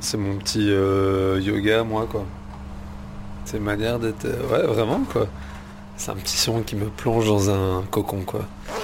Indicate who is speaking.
Speaker 1: C'est mon petit yoga, moi, quoi. C'est une manière d'être... ouais, vraiment, quoi. C'est un petit son qui me plonge dans un cocon, quoi.